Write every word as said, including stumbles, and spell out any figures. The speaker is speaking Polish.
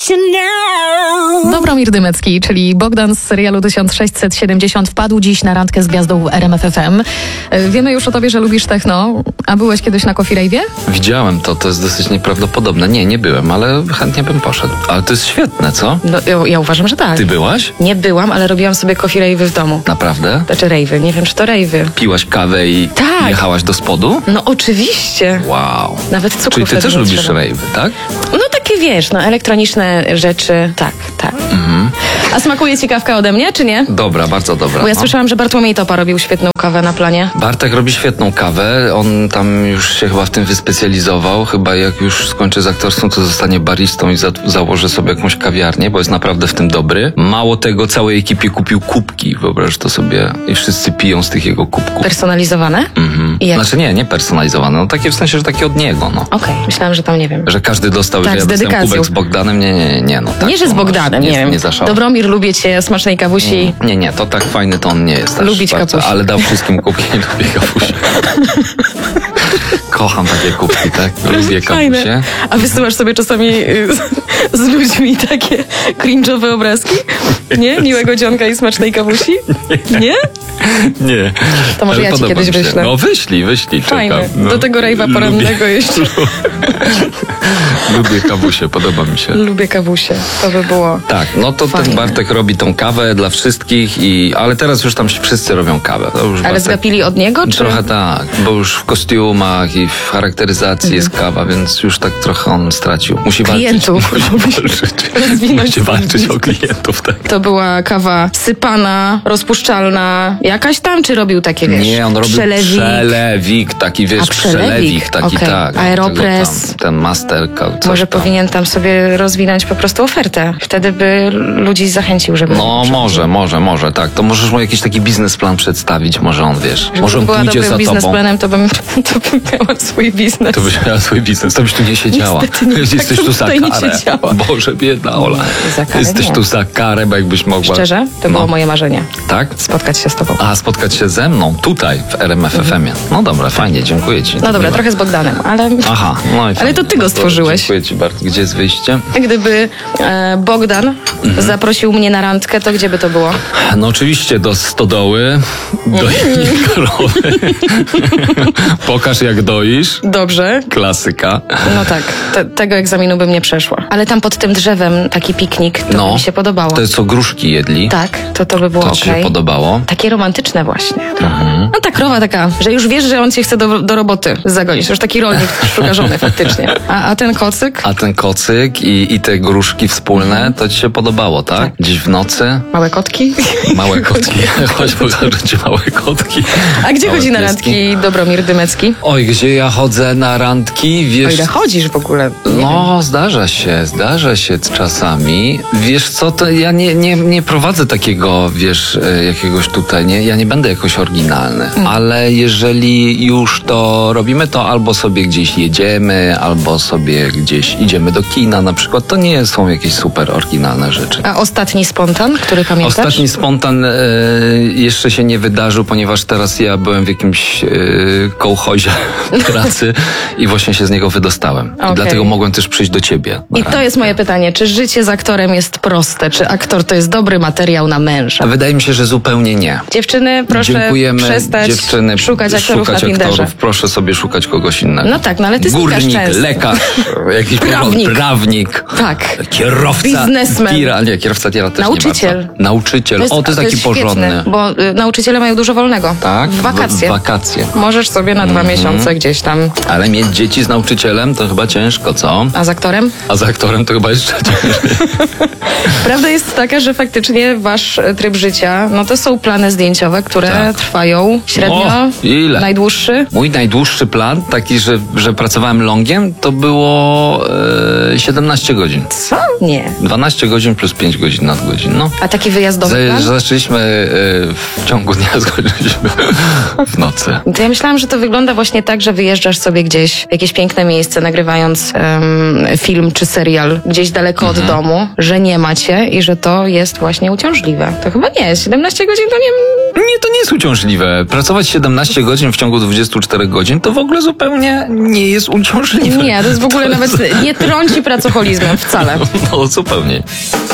Dobromir Dymecki, czyli Bogdan z serialu tysiąc sześćset siedemdziesiąt, wpadł dziś na randkę z gwiazdą w R M F F M. Wiemy już o tobie, że lubisz techno. A byłeś kiedyś na Coffee Rave'ie? Widziałem to, to jest dosyć nieprawdopodobne. Nie, nie byłem, ale chętnie bym poszedł. Ale to jest świetne, co? No, ja, ja uważam, że tak. Ty byłaś? Nie byłam, ale robiłam sobie Coffee Rave'y w domu. Naprawdę? Znaczy rave'y, nie wiem czy to rave'y. Piłaś kawę i Tak. jechałaś do spodu? No oczywiście. Wow. Nawet cukru Czyli ty wtedy też nie lubisz trzeba. rave'y, tak? No takie wiesz, no elektroniczne rzeczy, tak, tak. Mhm. A smakuje ci kawka ode mnie, czy nie? Dobra, bardzo dobra. Bo ja no. słyszałam, że Bartłomiej Topa robił świetną kawę na planie. Bartek robi świetną kawę, on tam już się chyba w tym wyspecjalizował, chyba jak już skończy z aktorstwem, to zostanie baristą i za założy sobie jakąś kawiarnię, bo jest naprawdę w tym dobry. Mało tego, całej ekipie kupił kubki, wyobraź to sobie, i wszyscy piją z tych jego kubków. Personalizowane? Mhm. I jak? Znaczy nie, nie personalizowane, no takie w sensie, że takie od niego, no. Okej, myślałam, że tam nie wiem. Że każdy dostał, Tak, że ja z dostałem dedykacją. kubek z Bogdanem, nie, nie, nie, no tak. nie, że z to masz. Bogdanem, nie, nie wiem. Nie zaszalał. Dobromir, lubię cię, smacznej kawusi. Nie, nie, to tak fajny to on nie jest. aż Lubić bardzo, kapusi. Ale dał wszystkim kubki, nie lubię kapusi. Kocham takie kubki, tak? Lubię Fajne. kapusie. A wysyłasz sobie czasami y, z, z ludźmi takie cringe'owe obrazki? Nie? Miłego dzionka i smacznej kawusi? Nie? Nie. To może Ale ja ci podoba kiedyś mi się. wyślę. No wyślij, wyślij, Fajne. czekam. No, Do tego rejwa porannego jeszcze. Lubię kawusie, podoba mi się. Lubię kawusie. To by było. Tak, no to Fajne. ten Bartek robi tą kawę dla wszystkich, i ale teraz już tam wszyscy robią kawę. To już Ale Bartek... zgapili od niego, czy? Trochę tak, bo już w kostiumach i w charakteryzacji Mhm. jest kawa, więc już tak trochę on stracił. Musi Klientów. walczyć. Musi walczyć, Rozwinąć musi swój walczyć o biznes. klientów, tak. To była kawa sypana, rozpuszczalna, jakaś tam, czy robił takie, wiesz? Nie, on robił przelewik? przelewik, taki wiesz, A, przelewik. przelewik, taki Okej. tak. Aeropress. Tego Tam, ten masterka, coś Może tam. powinien tam sobie rozwinąć po prostu ofertę. Wtedy by ludzi zachęcił, żeby... No może, może, może, tak. To możesz mu jakiś taki biznesplan przedstawić, może on, wiesz, Żeby może on była pójdzie dobrym za tobą. biznesplanem, to bym, to bym miała swój biznes. To byś miała swój biznes, to byś tu nie siedziała. Niestety nie, Jesteś tak tu bym za tutaj nie karę. siedziała. Boże, biedna Ola. Nie, za karę Jesteś nie. tu za karę, bo jakbyś mogła... Szczerze, to No. było moje marzenie. Tak? Spotkać się z tobą. A, spotkać się ze mną tutaj, w R M F F M ie. No dobra, fajnie, dziękuję ci. No dobra, Miło. trochę z Bogdanem, ale... Aha, no i fajnie. to ty go No stworzyłeś. Dziękuję ci bardzo. Gdzie jest wyjście? Gdyby e, Bogdan Mhm. zaprosił mnie na randkę, to gdzie by to było? No oczywiście do stodoły, dojenie krowy. Pokaż jak doisz. Dobrze. Klasyka. No tak, te, tego egzaminu bym nie przeszła. Ale tam pod tym drzewem taki piknik, to No, by mi się podobało. to jest co gruszki jedli. Tak, to to by było To ci okej. się podobało. Takie romantyczne właśnie. Mhm. No ta krowa taka, że już wiesz, że on cię chce do, do roboty zagonić. Już taki rolnik szuka żony faktycznie. A, a ten kocyk? A ten kocyk i, i te gruszki wspólne, to ci się podobało, tak? Tak. Gdzieś w nocy. Małe kotki? Małe kotki. Chodź, pokażę ci małe kotki. A gdzie Małe chodzi na pieski. randki Dobromir Dymecki? Oj, gdzie ja chodzę na randki? O Wiesz, ile chodzisz w ogóle? Nie no, zdarza się, zdarza się czasami. Wiesz co, to ja nie, nie, nie prowadzę takiego, wiesz, e, jakiegoś tutaj, nie, ja nie będę jakoś oryginalny. Mm. Ale jeżeli już to robimy, to albo sobie gdzieś jedziemy, albo sobie gdzieś idziemy do kina na przykład. To nie są jakieś super oryginalne rzeczy. A ostatni spontan, który pamiętasz? Ostatni spontan e, jeszcze się nie wydarzył, ponieważ teraz ja byłem w jakimś e, kołchozie pracy i właśnie się z niego wydostałem. Okej. I dlatego mogłem też przyjść do ciebie. na I to randkę. jest moje pytanie, czy życie z aktorem jest proste? Czy aktor to jest dobry materiał na męża? Wydaje mi się, że zupełnie nie. Dziewczyny, proszę Dziękujemy, przestać dziewczyny, szukać aktorów szukać na Tinderze. aktorów. Proszę sobie szukać kogoś innego. No tak, no ale ty znikasz Górnik, często. lekarz, jakiś Prawnik. prawnik, Tak. kierowca, Biznesmen. tira, nie, kierowca tira też Nauczyciel. nie bardzo. Nauczyciel. o, to jest taki porządny. Świetne, bo y, nauczyciele mają dużo wolnego. Tak? W wakacje. W wakacje. Możesz sobie na dwa miesiące gdzieś tam. Ale mieć dzieci z nauczycielem to chyba ciężko, co? A z aktorem? A z aktorem to chyba jeszcze ciężej. Prawda jest taka, że faktycznie wasz e, tryb życia, no to są plany zdjęciowe, które Tak. trwają średnio. O, ile? Najdłuższy? Mój najdłuższy plan, taki, że, że pracowałem longiem, to było e, siedemnaście godzin. Co? Nie. dwanaście godzin plus pięć godzin nadgodzin. No. A taki wyjazdowy Za, plan? zaczęliśmy e, w ciągu dnia, skończyliśmy w nocy. To ja myślałam, że to wygląda właśnie tak, że wyjeżdżasz sobie gdzieś w jakieś piękne miejsce, nagrywając em, film czy serial hotel gdzieś daleko Mhm. od domu, że nie macie i że to jest właśnie uciążliwe. To chyba nie jest. siedemnaście godzin to nie... Nie, to nie jest uciążliwe. Pracować siedemnaście godzin w ciągu dwudziestu czterech godzin to w ogóle zupełnie nie jest uciążliwe. Nie, to jest w ogóle To nawet jest- nie trąci pracoholizmem wcale. No, zupełnie.